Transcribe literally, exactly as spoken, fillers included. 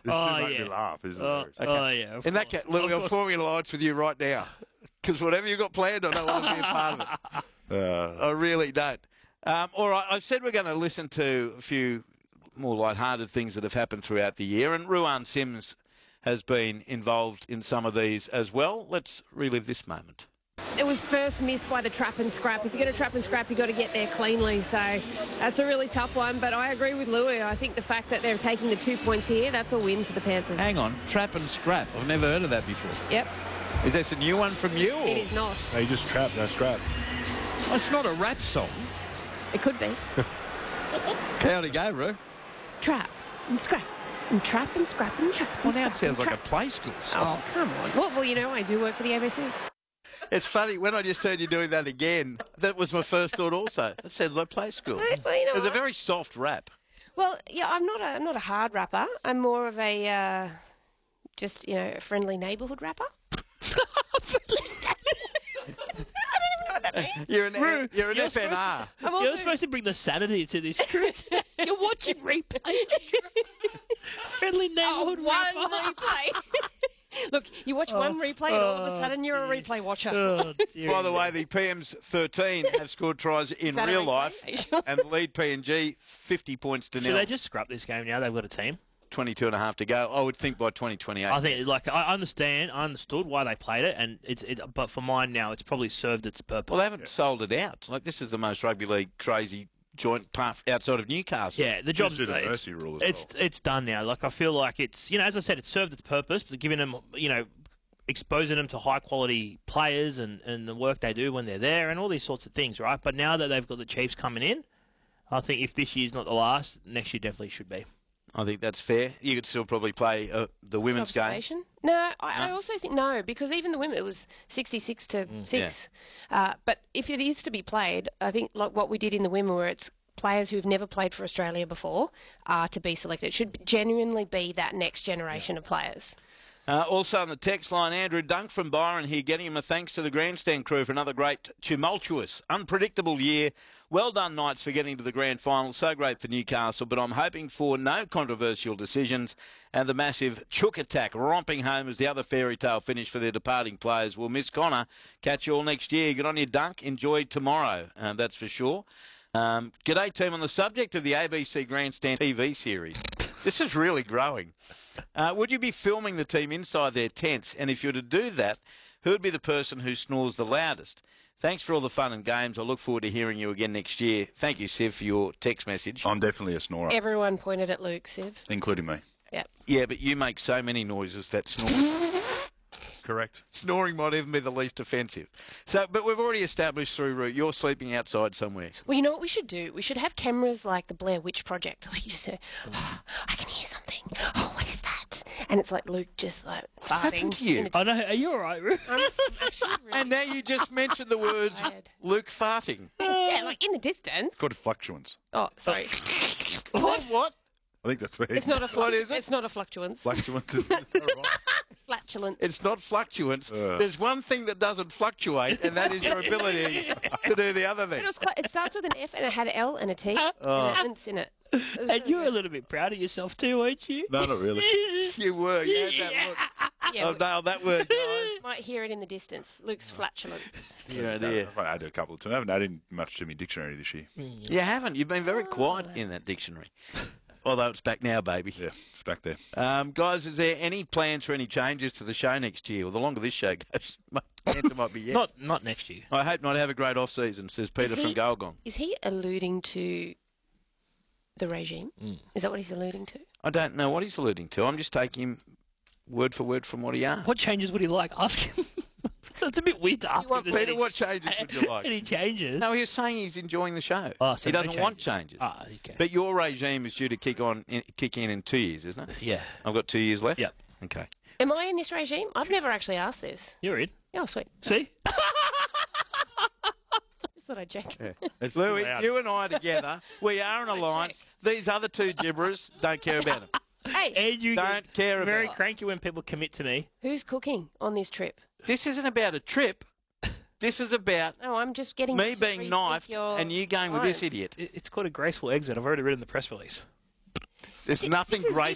This Oh, make yeah. me laugh, isn't Oh, it? okay. oh yeah. Of In that course. case, look, Of we're course. forming alliance with you right now. Because whatever you've got planned, I don't want to be a part of it. Uh, I really don't. Um, all right, I said we're going to listen to a few more lighthearted things that have happened throughout the year, and Ruan Sims has been involved in some of these as well. Let's relive this moment. It was first missed by the trap and scrap. If you're going to trap and scrap, you've got to get there cleanly. So that's a really tough one. But I agree with Louis. I think the fact that they're taking the two points here, that's a win for the Panthers. Hang on, trap and scrap. I've never heard of that before. Yep, Is this a new one from you? Or? it is not. no, you just trap, no scrap. Oh, it's not a rap song. It could be. How'd it go, Ru? Trap and scrap and trap and scrap and trap and Well, now it scrap sounds and like a trap. play school song. Oh, come on. Well, well, you know, I do work for the A B C. It's funny, when I just heard you doing that again, that was my first thought also. It sounds like play school. Well, well, you know It was a what? very soft rap. Well, yeah, I'm not a I'm not a hard rapper. I'm more of a uh, just you know a friendly neighbourhood rapper. You're an, Ru, you're an you're F N R. I'm You're also- supposed to bring the sanity to this. You're watching replays. Friendly neighbourhood one rapper. replay. Look, you watch one replay, and all of a oh, sudden you're a dear. replay watcher. Oh, dear. By the way, the P Ms thirteen have scored tries in that a real replay? life and lead P N G fifty points to Should nil. they just scrap this game now? They've got a team. twenty-two and a half to go. I would think by twenty twenty-eight. I think, like, I understand, I understood why they played it, and it's, it, but for mine now, it's probably served its purpose. Well, they haven't sold it out. Like, this is the most rugby league crazy joint path outside of Newcastle. Yeah, the job's do the it's, mercy rule as it's well. it's done now. Like, I feel like it's, you know, as I said, it served its purpose, but giving them, you know, exposing them to high quality players and, and the work they do when they're there and all these sorts of things, right? But now that they've got the Chiefs coming in, I think if this year's not the last, next year definitely should be. I think that's fair. You could still probably play uh, the women's game. Observation? No, I, I No? also think no, because even the women, it was sixty-six to six. Uh, but if it is to be played, I think like what we did in the women, where it's players who've never played for Australia before are to be selected. It should genuinely be that next generation of players. Uh, also on the text line, Andrew Dunk from Byron here, getting him a thanks to the grandstand crew for another great, tumultuous, unpredictable year. Well done, Knights, for getting to the grand final. So great for Newcastle, but I'm hoping for no controversial decisions and the massive chook attack romping home as the other fairy tale finish for their departing players. We'll miss Connor. Catch you all next year. Good on you, Dunk. Enjoy tomorrow, uh, that's for sure. Um, g'day, team. On the subject of the A B C Grandstand T V series, this is really growing. Uh, would you be filming the team inside their tents? And if you were to do that, who would be the person who snores the loudest? Thanks for all the fun and games. I look forward to hearing you again next year. Thank you, Siv, for your text message. I'm definitely a snorer, Everyone pointed at Luke, Siv. including me. Yep. Yeah, but you make so many noises that snore. Correct. Snoring might even be the least offensive. So, but we've already established through Root, you're sleeping outside somewhere. Well, you know what we should do? We should have cameras like the Blair Witch Project. Like you just say, oh, I can hear something. Oh, what is that? And it's like Luke just like farting. happened to you? in a- I know. Are you all right, Ru? I'm actually really And now you just mentioned the words tired. Luke farting. Yeah, like in the distance. Called fluctuance. Oh, sorry. What? What? I think that's me. It's not a fluctuance. What is it? It's not a fluctuance. Fluctuance is, is that right? Flatulent. It's not fluctuance. Uh. There's one thing that doesn't fluctuate, and that is your ability to do the other thing. It was. Cl- it starts with an F and it had an L and a T Oh. and an N's in it. It was And really you were a good. little bit proud of yourself too, weren't you? No, not really. You were. You had that look. Yeah, Oh, we nailed that word, guys. might hear it in the distance. Luke's flatulence. You're an idea. I added a couple of times. I haven't added much to my dictionary this year. You haven't. You've been very quiet in that dictionary. Although it's back now, baby. Yeah, it's back there. Um, guys, is there any plans for any changes to the show next year? Well, the longer this show goes, my answer might be yes. Not not next year. I hope not have a great off-season, says Peter Is from he- Golgong. Is he alluding to the regime? Is that what he's alluding to? I don't know what he's alluding to. I'm just taking him word for word from what he asked. What changes would he like? Ask him. It's a bit weird to ask want, him. if there's Peter, any- what changes would you like? Any changes? No, he was saying he's enjoying the show. Oh, so he no doesn't want changes. changes. Ah, okay. But your regime is due to kick on, in, kick in in two years, isn't it? Yeah. I've got two years left? Yep. Okay. Am I in this regime? I've never actually asked this. You're in. Oh, sweet. See? Just thought I'd check. It's Louis, loud. you and I together, we are an alliance. These other two gibberers don't care about it. Hey, Andrew Don't gets care very about it. cranky when people commit to me. who's cooking on this trip? This isn't about a trip. This is about Oh, I'm just getting me to being rethink knifed your and you going with this lines. idiot. It- It's called a graceful exit. I've already written the press release. There's nothing this is graceful